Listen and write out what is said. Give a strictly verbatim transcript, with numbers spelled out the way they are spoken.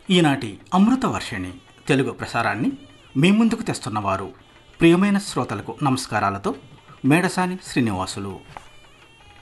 ఈనాటి అమృతవర్షిణి తెలుగు ప్రసారాన్ని మీ ముందుకు తెస్తున్నవారు ప్రియమైన శ్రోతలకు నమస్కారాలతో మేడసాని శ్రీనివాసులు.